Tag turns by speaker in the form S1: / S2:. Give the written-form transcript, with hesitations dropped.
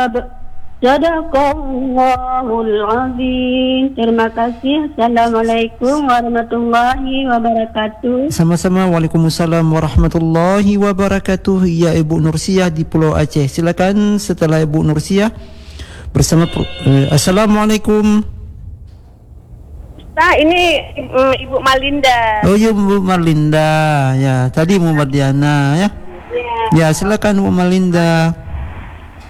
S1: jawab. Sadaqallahul azim. Terima kasih. Assalamualaikum warahmatullahi wabarakatuh.
S2: Sama-sama. Waalaikumsalam warahmatullahi wabarakatuh. Ya Ibu Nursiah di Pulau Aceh. Silakan setelah Ibu Nursiah bersama Assalamualaikum.
S3: Nah, ini Ibu Malinda.
S2: Oh ya, Ibu Malinda. Ya, tadi Muhammad Diana ya. Ya, silakan Bu Malinda.